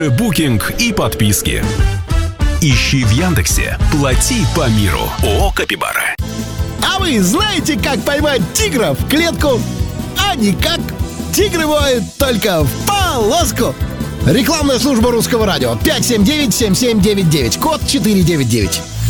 Букинг и подписки. Ищи в Яндексе «Плати по миру». ООО «Капибара». А вы знаете, как поймать тигра в клетку? А никак. Тигры воют только в полоску. Рекламная служба Русского радио. 579-7799. Код 499.